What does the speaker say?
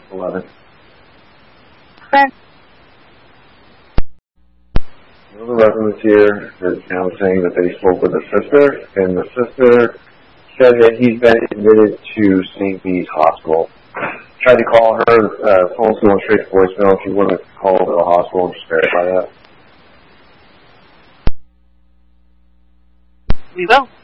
11. Okay. One of the residents here is now saying that they spoke with the sister, and the sister said that he's been admitted to St. Bede's Hospital. Tried to call her, phone's going straight to voicemail. If you want to call the hospital and just verify that. We will.